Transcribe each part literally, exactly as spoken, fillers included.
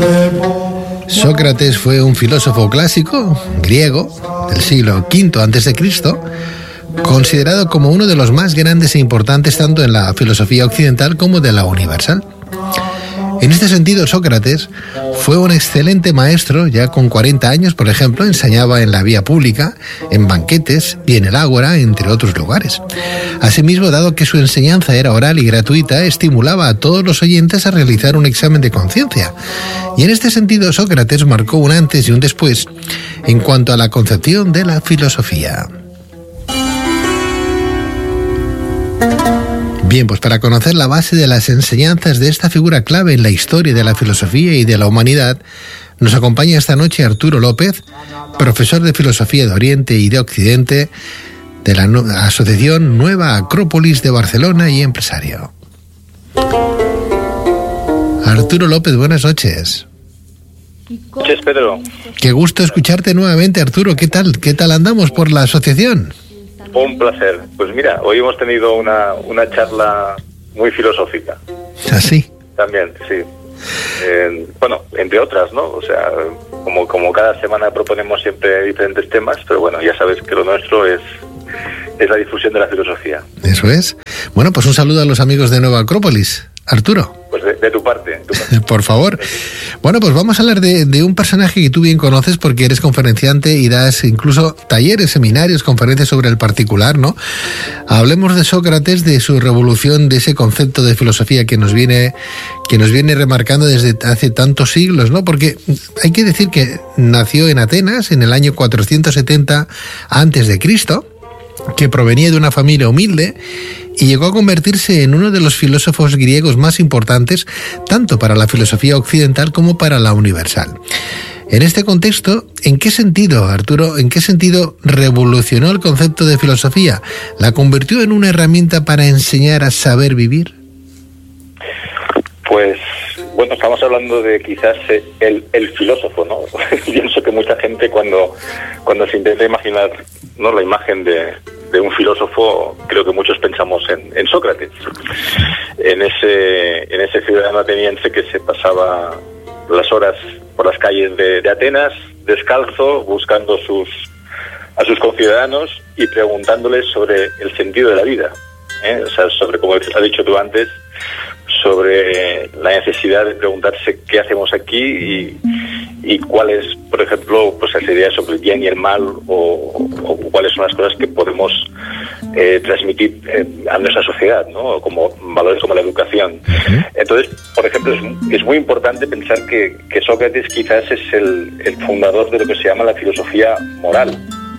Sócrates fue un filósofo clásico griego del siglo quinto antes de Cristo, considerado como uno de los más grandes e importantes tanto en la filosofía occidental como de la universal. En este sentido, Sócrates fue un excelente maestro. Ya con cuarenta años, por ejemplo, enseñaba en la vía pública, en banquetes y en el ágora, entre otros lugares. Asimismo, dado que su enseñanza era oral y gratuita, estimulaba a todos los oyentes a realizar un examen de conciencia. Y en este sentido, Sócrates marcó un antes y un después en cuanto a la concepción de la filosofía. Bien, pues para conocer la base de las enseñanzas de esta figura clave en la historia de la filosofía y de la humanidad, nos acompaña esta noche Arturo López, profesor de Filosofía de Oriente y de Occidente de la no- Asociación Nueva Acrópolis de Barcelona y empresario. Arturo López, buenas noches. Noches, Pedro. Qué gusto escucharte nuevamente, Arturo. ¿Qué tal? ¿Qué tal andamos por la asociación? Un placer. Pues mira, hoy hemos tenido una, una charla muy filosófica. ¿Así? También, sí. Eh, bueno, entre otras, ¿no? O sea, como, como cada semana proponemos siempre diferentes temas, pero bueno, ya sabes que lo nuestro es, es la difusión de la filosofía. Eso es. Bueno, pues un saludo a los amigos de Nueva Acrópolis. Arturo. Pues de, de tu parte. De tu parte. Por favor. Bueno, pues vamos a hablar de, de un personaje que tú bien conoces porque eres conferenciante y das incluso talleres, seminarios, conferencias sobre el particular, ¿no? Hablemos de Sócrates, de su revolución, de ese concepto de filosofía que nos viene, que nos viene remarcando desde hace tantos siglos, ¿no? Porque hay que decir que nació en Atenas en el año cuatrocientos setenta antes de Cristo, que provenía de una familia humilde y llegó a convertirse en uno de los filósofos griegos más importantes tanto para la filosofía occidental como para la universal. En este contexto, ¿en qué sentido, Arturo, en qué sentido revolucionó el concepto de filosofía? ¿La convirtió en una herramienta para enseñar a saber vivir? Pues, bueno, estamos hablando de quizás el, el filósofo, ¿no? Pienso que mucha gente cuando, cuando se intenta imaginar, ¿no?, la imagen de, de un filósofo, creo que muchos pensamos en, en Sócrates, en ese, en ese ciudadano ateniense que se pasaba las horas por las calles de, de Atenas, descalzo, buscando sus, a sus conciudadanos y preguntándoles sobre el sentido de la vida, ¿eh? O sea, sobre, como has dicho tú antes, sobre la necesidad de preguntarse qué hacemos aquí y, y cuáles, por ejemplo, pues las ideas sobre el bien y el mal o, o cuáles son las cosas que podemos eh, transmitir eh, a nuestra sociedad, ¿no? Como valores como la educación. Entonces, por ejemplo, es, es muy importante pensar que, que Sócrates quizás es el, el fundador de lo que se llama la filosofía moral.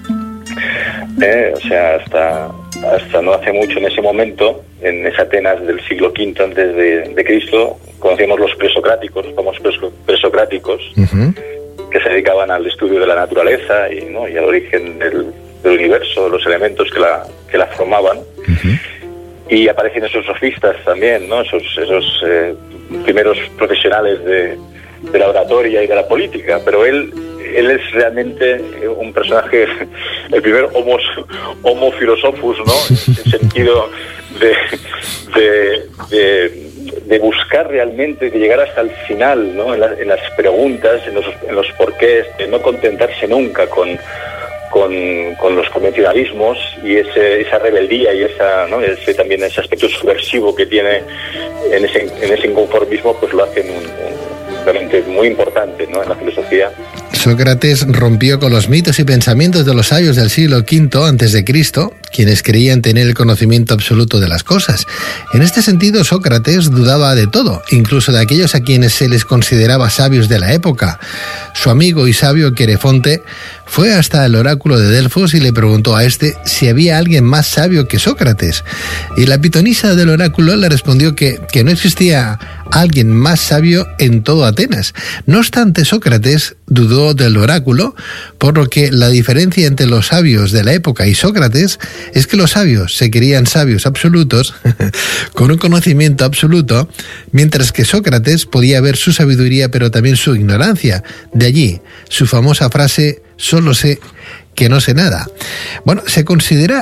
Eh, o sea, hasta hasta no hace mucho, en ese momento, en esa Atenas del siglo quinto antes de, de Cristo, conocíamos los presocráticos, los famosos preso, presocráticos, uh-huh. que se dedicaban al estudio de la naturaleza y, ¿no?, y al origen del, del universo, los elementos que la que la formaban. Uh-huh. Y aparecen esos sofistas también, ¿no?, esos esos eh, primeros profesionales de, de la oratoria y de la política, pero él Él es realmente un personaje, el primer homo, homo philosophus, ¿no?, en el sentido de, de, de, de buscar realmente, de llegar hasta el final, ¿no?, en, la, en las preguntas, en los, en los porqués, de no contentarse nunca con, con, con los convencionalismos y ese, esa rebeldía y esa, ¿no?, ese, también ese aspecto subversivo que tiene en ese, en ese inconformismo, pues lo hacen un, un, realmente muy importante, ¿no?, en la filosofía. Sócrates rompió con los mitos y pensamientos de los sabios del siglo quinto antes de Cristo, quienes creían tener el conocimiento absoluto de las cosas. En este sentido, Sócrates dudaba de todo, incluso de aquellos a quienes se les consideraba sabios de la época. Su amigo y sabio Querefonte fue hasta el oráculo de Delfos y le preguntó a este si había alguien más sabio que Sócrates. Y la pitonisa del oráculo le respondió que, que no existía alguien más sabio en todo Atenas. No obstante, Sócrates dudó del oráculo, por lo que la diferencia entre los sabios de la época y Sócrates es que los sabios se creían sabios absolutos, con un conocimiento absoluto, mientras que Sócrates podía ver su sabiduría pero también su ignorancia. De allí su famosa frase: solo sé que no sé nada. Bueno, se considera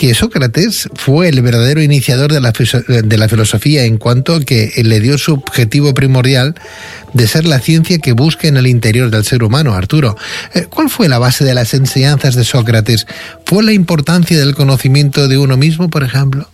que Sócrates fue el verdadero iniciador de la, de la filosofía en cuanto que le dio su objetivo primordial de ser la ciencia que busca en el interior del ser humano. Arturo, ¿cuál fue la base de las enseñanzas de Sócrates? ¿Fue la importancia del conocimiento de uno mismo, por ejemplo?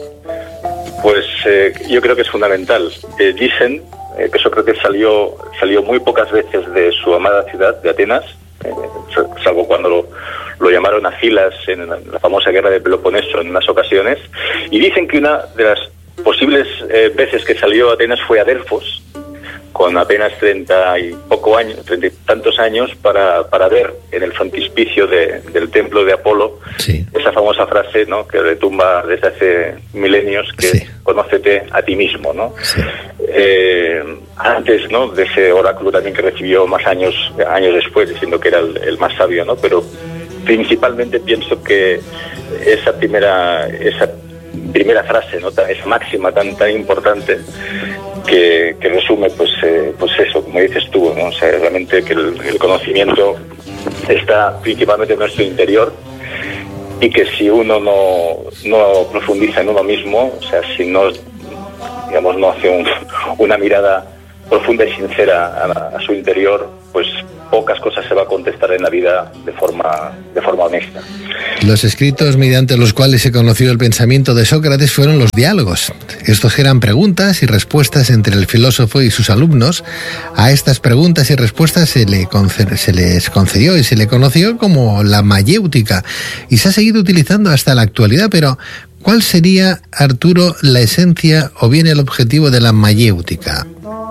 Pues eh, yo creo que es fundamental. Eh, dicen eh, que Sócrates salió, salió muy pocas veces de su amada ciudad de Atenas, eh, salvo cuando lo, lo llamaron a filas en la famosa guerra de Peloponeso en unas ocasiones, y dicen que una de las posibles eh, veces que salió a Atenas fue a Delfos, con apenas treinta y poco años, treinta y tantos años, para, para ver en el frontispicio de, del templo de Apolo, sí, esa famosa frase, ¿no?, que retumba desde hace milenios, que sí, conócete a ti mismo, ¿no? Sí. Eh, antes, ¿no?, de ese oráculo también que recibió más años, años después, diciendo que era el, el más sabio, ¿no? Pero principalmente pienso que esa primera, esa primera frase, ¿no?, esa máxima tan, tan importante, Que, que resume pues eh, pues eso, como dices tú, ¿no? O sea, realmente que el, el conocimiento está principalmente en nuestro interior, y que si uno no, no profundiza en uno mismo, o sea, si no, digamos, no hace un, una mirada profunda y sincera a, a su interior, pues pocas cosas se va a contestar en la vida de forma, de forma honesta. Los escritos mediante los cuales se conoció el pensamiento de Sócrates fueron los diálogos. Estos eran preguntas y respuestas entre el filósofo y sus alumnos. A estas preguntas y respuestas se, le conced- se les concedió y se le conoció como la mayéutica, y se ha seguido utilizando hasta la actualidad. Pero ¿cuál sería, Arturo, la esencia o bien el objetivo de la mayéutica?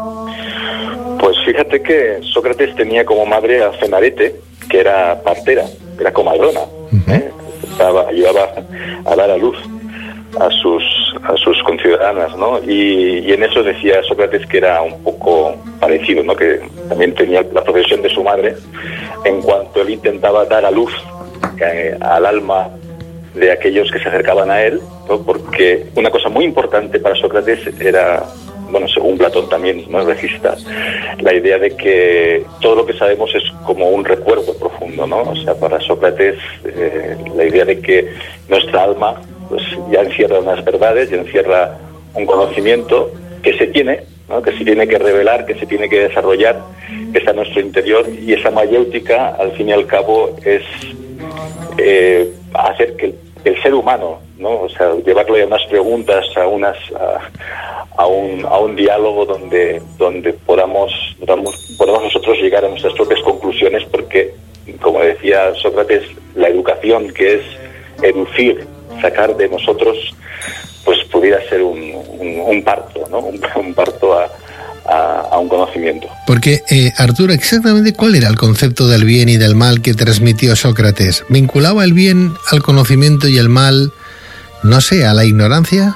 Pues fíjate que Sócrates tenía como madre a Cenarete, que era partera, era comadrona, uh-huh. ¿eh? Estaba, ayudaba a dar a luz a sus a sus conciudadanas, ¿no? Y, y en eso decía Sócrates que era un poco parecido, ¿no? Que también tenía la profesión de su madre, en cuanto él intentaba dar a luz eh, al alma de aquellos que se acercaban a él, ¿no? Porque una cosa muy importante para Sócrates era, bueno, según Platón también, ¿no?, registra la idea de que todo lo que sabemos es como un recuerdo profundo, ¿no? O sea, para Sócrates eh, la idea de que nuestra alma pues ya encierra unas verdades, ya encierra un conocimiento que se tiene, ¿no?, que se tiene que revelar, que se tiene que desarrollar, que está en nuestro interior, y esa mayéutica, al fin y al cabo, es eh, hacer que el, el ser humano, ¿no?, o sea, llevarle a unas preguntas, a unas a, a un a un diálogo donde donde podamos, podamos podamos nosotros llegar a nuestras propias conclusiones, porque, como decía Sócrates, la educación, que es educir, sacar de nosotros, pues pudiera ser un, un, un parto, ¿no? Un, un parto a, a, a un conocimiento. Porque, eh, Arturo, exactamente ¿cuál era el concepto del bien y del mal que transmitió Sócrates? ¿Vinculaba el bien al conocimiento y el mal, no sé, a la ignorancia?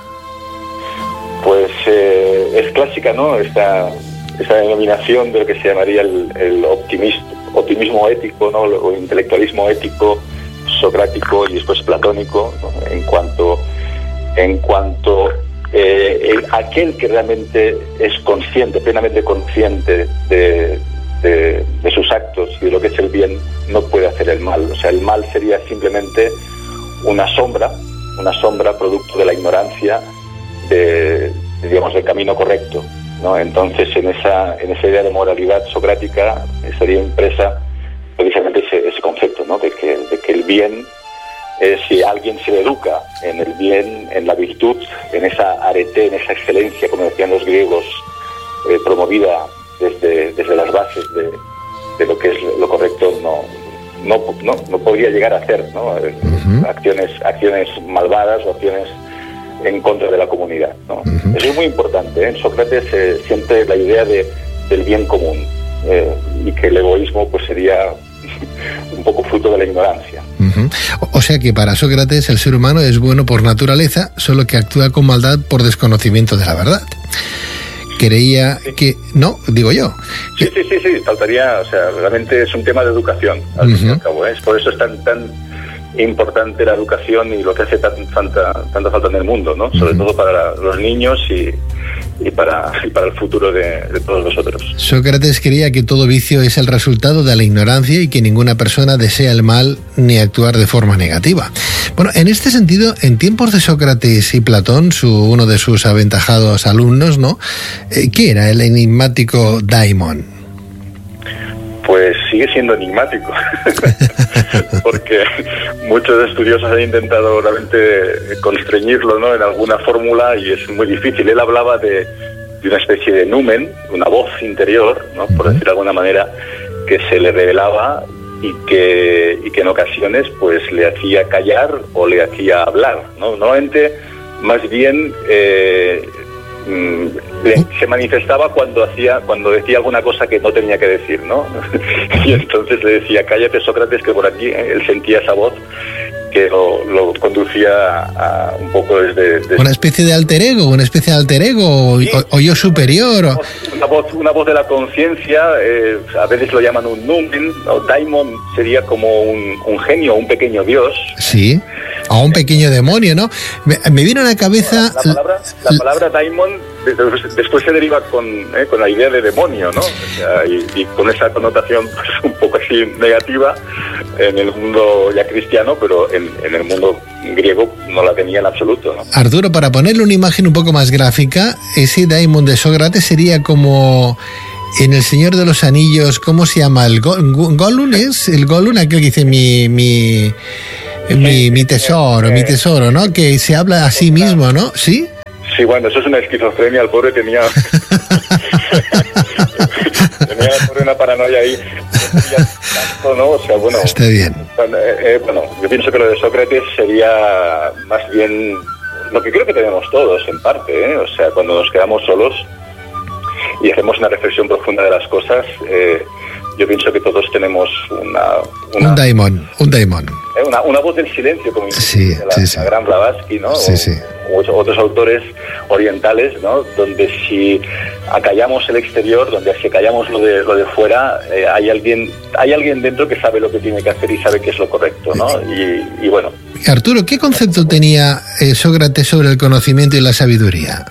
Pues eh, es clásica, ¿no?, esta, esta denominación de lo que se llamaría el, el optimismo, optimismo ético, ¿no?, o intelectualismo ético, socrático y después platónico, ¿no?, en cuanto en cuanto eh, el, aquel que realmente es consciente, plenamente consciente de, de, de sus actos y de lo que es el bien, no puede hacer el mal. O sea, el mal sería simplemente una sombra, una sombra producto de la ignorancia de, de digamos, del camino correcto, ¿no? Entonces, en esa en esa idea de moralidad socrática estaría impresa precisamente ese, ese concepto, ¿no?, de que, de que el bien, eh, si alguien se educa en el bien, en la virtud, en esa arete, en esa excelencia, como decían los griegos, eh, promovida desde, desde las bases de, de lo que es lo correcto, no no no, no podría llegar a hacer, ¿no?, uh-huh. acciones acciones malvadas o acciones en contra de la comunidad, ¿no? Uh-huh. Eso es muy importante, ¿eh? En Sócrates eh, siempre la idea de, del bien común, eh, y que el egoísmo pues sería un poco fruto de la ignorancia. Uh-huh. O sea que para Sócrates el ser humano es bueno por naturaleza, solo que actúa con maldad por desconocimiento de la verdad. Creía sí. que... No, digo yo. Sí, sí, sí, sí, faltaría... O sea, realmente es un tema de educación, al uh-huh. fin y al cabo, ¿eh? Por eso es tan, tan importante la educación y lo que hace tan, tanta, tanta falta en el mundo, ¿no? Uh-huh. Sobre todo para los niños y, y para, y para el futuro de, de todos nosotros. Sócrates creía que todo vicio es el resultado de la ignorancia y que ninguna persona desea el mal ni actuar de forma negativa. Bueno, en este sentido, en tiempos de Sócrates y Platón, su, uno de sus aventajados alumnos, ¿no? ¿Qué era el enigmático daimon? Pues sigue siendo enigmático, porque muchos estudiosos han intentado realmente constreñirlo, ¿no?, en alguna fórmula, y es muy difícil. Él hablaba de, de una especie de numen, una voz interior, ¿no?, por decir de alguna manera, que se le revelaba y que, y que en ocasiones pues le hacía callar o le hacía hablar, ¿no? Normalmente, más bien... Eh, se manifestaba cuando hacía cuando decía alguna cosa que no tenía que decir, ¿no? Y entonces le decía, cállate, Sócrates, que por aquí. Él sentía esa voz que lo, lo conducía a, a un poco desde, desde... Una especie de alter ego, una especie de alter ego, sí, o, o yo superior. O... Una voz, una voz de la conciencia, eh, a veces lo llaman un numen, o daimon sería como un, un genio, un pequeño dios. Sí, o un pequeño demonio, ¿no? Me, me vino a la cabeza... La, la palabra, la palabra daimon después se deriva con, eh, con la idea de demonio, ¿no? O sea, y, y con esa connotación pues, un poco así negativa en el mundo ya cristiano, pero en, en el mundo griego no la tenía en absoluto, ¿no? Arturo, para ponerle una imagen un poco más gráfica, ese daimon de Sócrates sería como... En El Señor de los Anillos, ¿cómo se llama? ¿El Go Gollum es? El Gollum, aquel que dice mi... mi Mi, mi tesoro, mi tesoro, ¿no? Que se habla a sí mismo, ¿no? ¿Sí? Sí, bueno, eso es una esquizofrenia. El pobre tenía... tenía una paranoia ahí. ¿No? O sea, bueno... Está bien. Eh, bueno, yo pienso que lo de Sócrates sería más bien lo que creo que tenemos todos, en parte, ¿eh? O sea, cuando nos quedamos solos y hacemos una reflexión profunda de las cosas... Eh, yo pienso que todos tenemos una... una un daimon, un daimon. Una, una voz del silencio, como sí, dice la, sí, sí. la gran Blavatsky, ¿no? Sí, sí. O, o otros autores orientales, ¿no? Donde si acallamos el exterior, donde si acallamos lo de lo de fuera, eh, hay alguien hay alguien dentro que sabe lo que tiene que hacer y sabe que es lo correcto, ¿no? Y, y bueno. Arturo, ¿qué concepto tenía eh, Sócrates sobre el conocimiento y la sabiduría?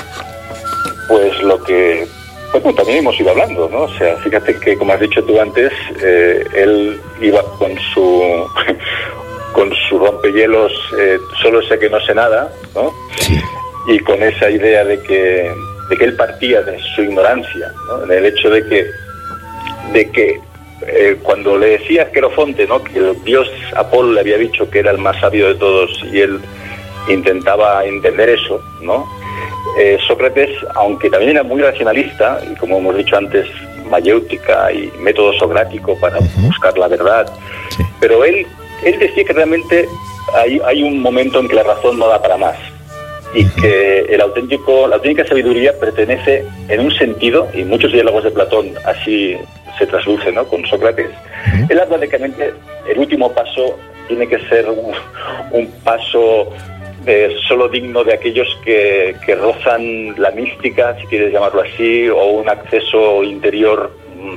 Pues lo que... Bueno, también hemos ido hablando, ¿no? O sea, fíjate que, como has dicho tú antes, eh, él iba con su con su rompehielos, eh, solo sé que no sé nada, ¿no? Sí. Y con esa idea de que de que él partía de su ignorancia, ¿no? En el hecho de que de que eh, cuando le decía a Querofonte, ¿no?, que el dios Apolo le había dicho que era el más sabio de todos y él intentaba entender eso, ¿no? Eh, Sócrates, aunque también era muy racionalista, y como hemos dicho antes, mayéutica y método socrático para uh-huh. buscar la verdad, sí. pero él él decía que realmente hay, hay un momento en que la razón no da para más, y uh-huh. que el auténtico, la auténtica sabiduría pertenece en un sentido, y muchos diálogos de Platón así se traslucen, ¿no?, con Sócrates. Uh-huh. Él habla de que realmente el último paso tiene que ser un, un paso... Eh, solo digno de aquellos que, que rozan la mística, si quieres llamarlo así, o un acceso interior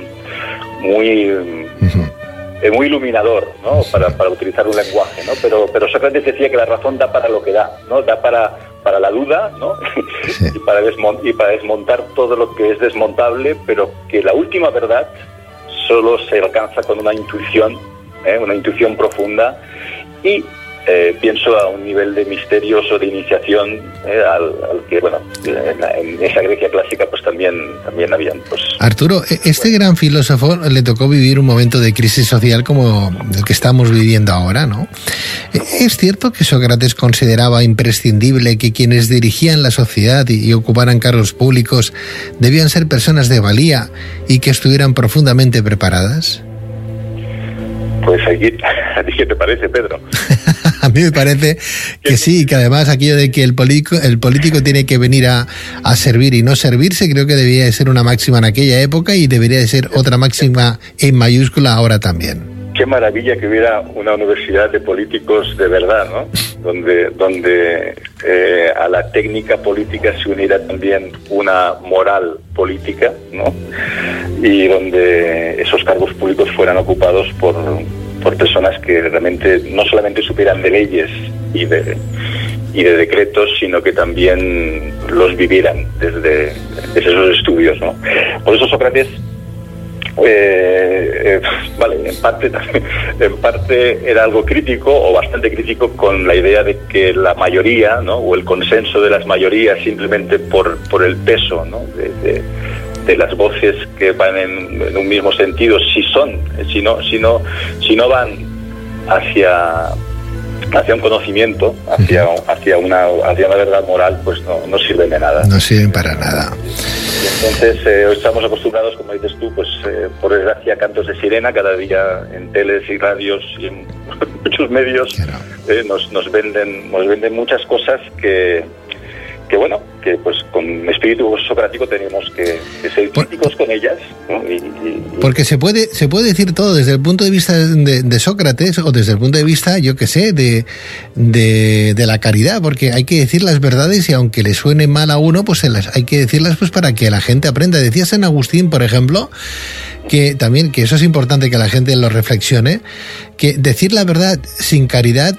muy uh-huh. eh, muy iluminador, ¿no? Para, para utilizar un lenguaje, ¿no? Pero, pero Sócrates decía que la razón da para lo que da, ¿no? Da para, para la duda, ¿no? Sí. y, para desmont- y para desmontar todo lo que es desmontable, pero que la última verdad solo se alcanza con una intuición, ¿eh? Una intuición profunda, y Eh, pienso a un nivel de misterios o de iniciación eh, al, al que, bueno, en, en esa Grecia clásica pues también, también habían. Pues, Arturo, este gran filósofo le tocó vivir un momento de crisis social como el que estamos viviendo ahora, ¿no? ¿Es cierto que Sócrates consideraba imprescindible que quienes dirigían la sociedad y, y ocuparan cargos públicos debían ser personas de valía y que estuvieran profundamente preparadas? Pues aquí, ¿a ti qué te parece, Pedro? A mí me parece que sí, que además aquello de que el político, el político tiene que venir a, a servir y no servirse, creo que debía de ser una máxima en aquella época y debería de ser otra máxima en mayúscula ahora también. Qué maravilla que hubiera una universidad de políticos de verdad, ¿no? Donde, donde eh, a la técnica política se uniera también una moral política, ¿no? Y donde esos cargos públicos fueran ocupados por, por personas que realmente no solamente supieran de leyes y de y de decretos, sino que también los vivieran desde, desde esos estudios, ¿no? Por eso Sócrates, eh, eh, vale, en parte, en parte era algo crítico o bastante crítico con la idea de que la mayoría, ¿no? O el consenso de las mayorías simplemente por, por el peso, ¿no? de, de, de las voces que van en, en un mismo sentido, si son, si no, si no, si no van hacia hacia un conocimiento, hacia hacia una hacia una verdad moral, pues no, no sirven de nada. No sirven para nada. Y entonces eh, estamos acostumbrados, como dices tú, pues eh, por desgracia, a cantos de sirena cada día en teles y radios y en muchos medios. Claro. eh, nos nos venden nos venden muchas cosas que que bueno, que pues con espíritu socrático tenemos que, que ser críticos con ellas, ¿no? y, y, y... Porque se puede se puede decir todo desde el punto de vista de, de Sócrates o desde el punto de vista, yo que sé, de, de, de la caridad, porque hay que decir las verdades y aunque le suene mal a uno, pues se las, hay que decirlas pues para que la gente aprenda. Decía San Agustín, por ejemplo, que también, que eso es importante que la gente lo reflexione, que decir la verdad sin caridad,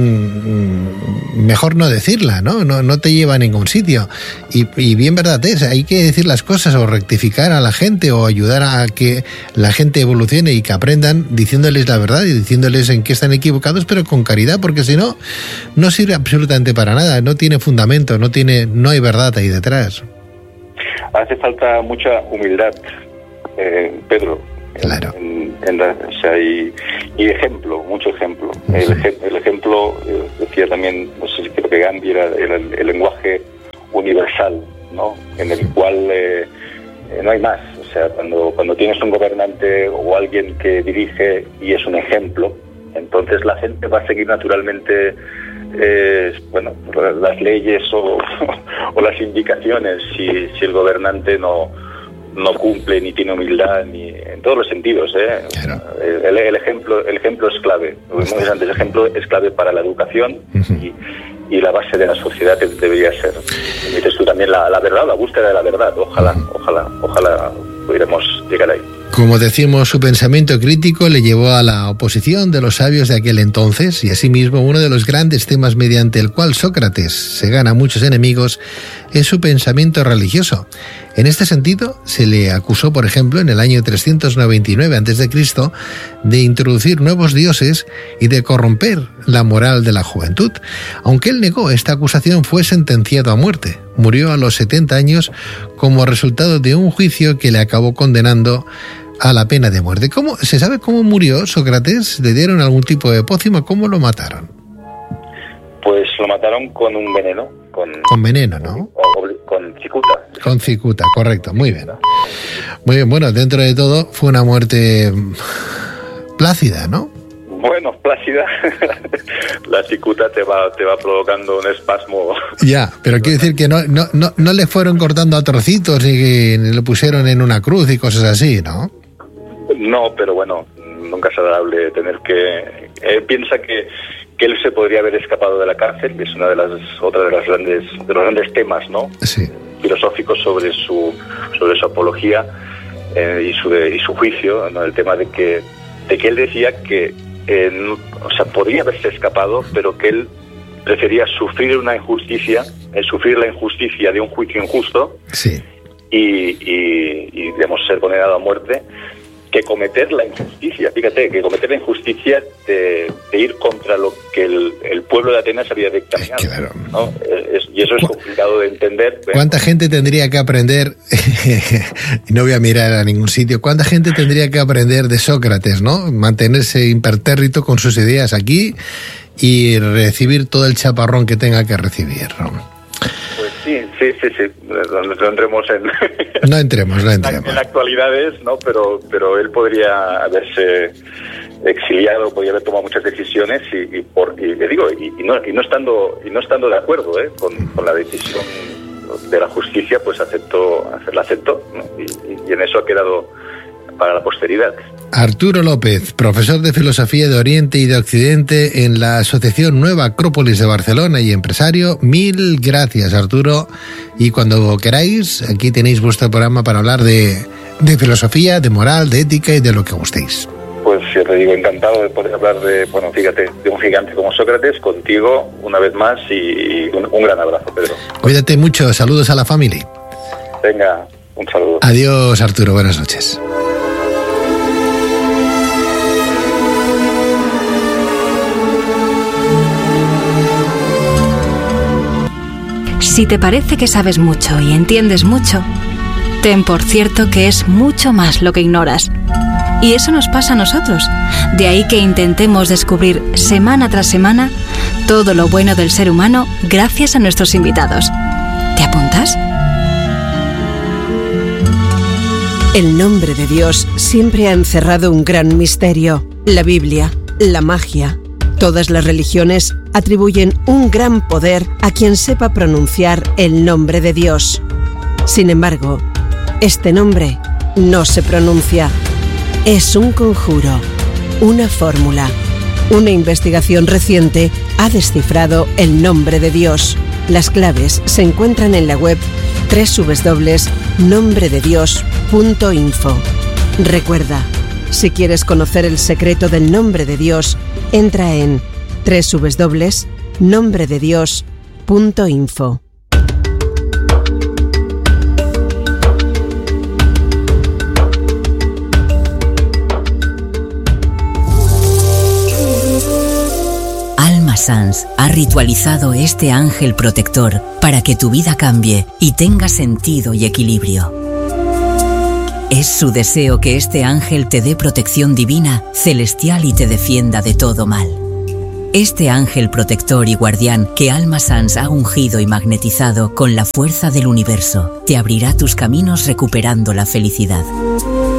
mejor no decirla, ¿no? No, no te lleva a ningún sitio. Y, y bien verdad es, hay que decir las cosas o rectificar a la gente o ayudar a que la gente evolucione y que aprendan diciéndoles la verdad y diciéndoles en qué están equivocados, pero con caridad, porque si no, no sirve absolutamente para nada, no tiene fundamento, no tiene, no hay verdad ahí detrás. Hace falta mucha humildad, eh, Pedro. Claro. En, en la, o sea, y, y ejemplo, mucho ejemplo. Uh-huh. El, el ejemplo, eh, decía también, no sé si creo que Gandhi era el, el, el lenguaje universal, ¿no? En el cual eh, eh, no hay más. O sea, cuando, cuando tienes un gobernante o alguien que dirige y es un ejemplo, entonces la gente va a seguir naturalmente eh, bueno, las leyes o, o las indicaciones si, si el gobernante no no cumple ni tiene humildad ni en todos los sentidos, ¿eh? Claro. el, el ejemplo el ejemplo es clave, lo vimos antes, el ejemplo es clave para la educación. Uh-huh. y, y la base de la sociedad debería ser, y dices tú también, la, la verdad, la búsqueda de la verdad. Ojalá, uh-huh. ojalá, ojalá pudiéramos llegar ahí. Como decimos, su pensamiento crítico le llevó a la oposición de los sabios de aquel entonces y asimismo uno de los grandes temas mediante el cual Sócrates se gana muchos enemigos es su pensamiento religioso. En este sentido, se le acusó, por ejemplo, en el año trescientos noventa y nueve antes de Cristo de introducir nuevos dioses y de corromper la moral de la juventud. Aunque él negó esta acusación, fue sentenciado a muerte. Murió a los setenta años como resultado de un juicio que le acabó condenando a la pena de muerte. ¿Cómo, ¿Se sabe cómo murió Sócrates? ¿Le dieron algún tipo de pócima? ¿Cómo lo mataron? Pues lo mataron con un veneno. Con, con veneno, ¿no? O, con cicuta. Con cicuta, correcto. Muy bien. Muy bien, bueno, dentro de todo fue una muerte plácida, ¿no? Bueno, plácida. La cicuta te va te va provocando un espasmo. Ya, pero quiero decir que no no no, no le fueron cortando a trocitos y que le pusieron en una cruz y cosas así, ¿no? No, pero bueno, nunca es agradable tener que... Eh, piensa que, que él se podría haber escapado de la cárcel, que es una de las otra de las grandes de los grandes temas, ¿no? Sí. Filosóficos sobre su sobre su apología eh, y su de, y su juicio, ¿no? El tema de que de que él decía que Eh, no, o sea, podría haberse escapado, pero que él prefería sufrir una injusticia, eh, sufrir la injusticia de un juicio injusto, sí. y, y, y digamos, ser condenado a muerte, que cometer la injusticia, fíjate, que cometer la injusticia de, de ir contra lo que el, el pueblo de Atenas había dictaminado. Claro. ¿No? Es, y eso es complicado de entender. ¿Cuánta gente tendría que aprender, y no voy a mirar a ningún sitio, cuánta gente tendría que aprender de Sócrates, ¿no? Mantenerse impertérrito con sus ideas aquí y recibir todo el chaparrón que tenga que recibir, ¿no? Pues sí, sí, sí, sí. No, no entremos en... No entremos, no entremos. En actualidades, ¿no? Pero, pero él podría haberse exiliado, podría haber tomado muchas decisiones y, y por y le digo y, y no y no estando y no estando de acuerdo, ¿eh? con, con la decisión de la justicia, pues aceptó, la aceptó, ¿no? y, y en eso ha quedado para la posteridad. Arturo López, profesor de Filosofía de Oriente y de Occidente en la Asociación Nueva Acrópolis de Barcelona y empresario. Mil gracias, Arturo. Y cuando queráis, aquí tenéis vuestro programa para hablar de, de filosofía, de moral, de ética y de lo que gustéis. Pues yo te digo, encantado de poder hablar de, bueno, fíjate, de un gigante como Sócrates, contigo una vez más, y un, un gran abrazo, Pedro. Cuídate mucho, saludos a la familia. Venga, un saludo. Adiós, Arturo, buenas noches. Si te parece que sabes mucho y entiendes mucho, ten por cierto que es mucho más lo que ignoras. Y eso nos pasa a nosotros. De ahí que intentemos descubrir semana tras semana todo lo bueno del ser humano gracias a nuestros invitados. ¿Te apuntas? El nombre de Dios siempre ha encerrado un gran misterio. La Biblia, la magia. Todas las religiones atribuyen un gran poder a quien sepa pronunciar el nombre de Dios. Sin embargo, este nombre no se pronuncia. Es un conjuro, una fórmula. Una investigación reciente ha descifrado el nombre de Dios. Las claves se encuentran en la web doble u doble u doble u punto nombre de dios punto info. Recuerda, si quieres conocer el secreto del nombre de Dios, entra en doble u doble u doble u punto nombre de dios punto info. Alma Sans ha ritualizado este ángel protector para que tu vida cambie y tenga sentido y equilibrio. Es su deseo que este ángel te dé protección divina, celestial y te defienda de todo mal. Este ángel protector y guardián que Alma Sans ha ungido y magnetizado con la fuerza del universo, te abrirá tus caminos recuperando la felicidad.